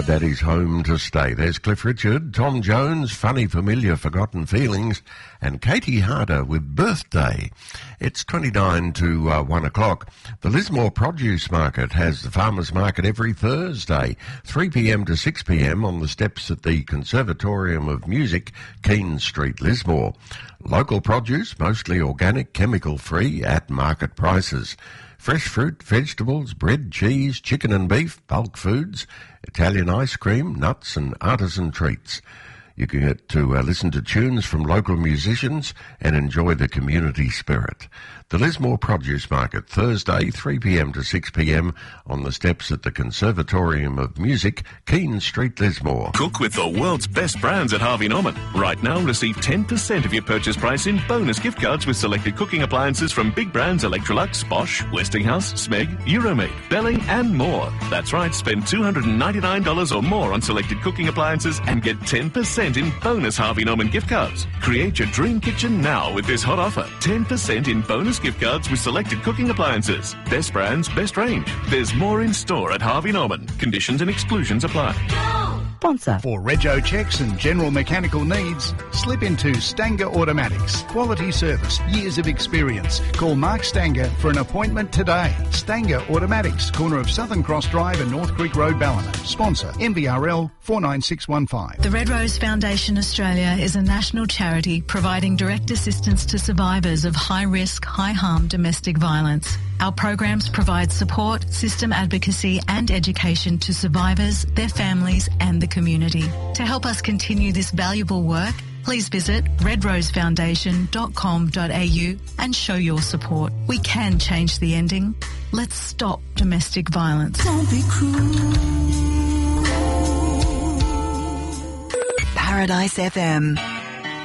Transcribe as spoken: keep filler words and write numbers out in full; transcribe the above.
Oh, Daddy's home to stay. There's Cliff Richard, Tom Jones, Funny Familiar Forgotten Feelings, and Katie Harder with Birthday. It's twenty-nine to uh, one o'clock. The Lismore Produce Market has the Farmers Market every Thursday, three p.m. to six p.m. on the steps at the Conservatorium of Music, Keene Street, Lismore. Local produce, mostly organic, chemical-free, at market prices. Fresh fruit, vegetables, bread, cheese, chicken and beef, bulk foods, Italian ice cream, nuts and artisan treats. You can get to uh, listen to tunes from local musicians and enjoy the community spirit. The Lismore Produce Market, Thursday, three p.m. to six p.m. on the steps at the Conservatorium of Music, Keene Street, Lismore. Cook with the world's best brands at Harvey Norman. Right now, receive ten percent of your purchase price in bonus gift cards with selected cooking appliances from big brands Electrolux, Bosch, Westinghouse, Smeg, Euromade, Belling and more. That's right, spend two hundred ninety-nine dollars or more on selected cooking appliances and get ten percent in bonus Harvey Norman gift cards. Create your dream kitchen now with this hot offer. ten percent in bonus gift cards with selected cooking appliances. Best brands, best range. There's more in store at Harvey Norman. Conditions and exclusions apply. Sponsor. For rego checks and general mechanical needs, slip into Stanger Automatics. Quality service, years of experience. Call Mark Stanger for an appointment today. Stanger Automatics, corner of Southern Cross Drive and North Creek Road, Ballina. Sponsor M V R L four nine six one five. The Red Rose Foundation Australia is a national charity providing direct assistance to survivors of high-risk, high-harm domestic violence. Our programs provide support, system advocacy and education to survivors, their families and the community. To help us continue this valuable work, please visit red rose foundation dot com dot a u and show your support. We can change the ending. Let's stop domestic violence. Don't be cruel. Paradise F M.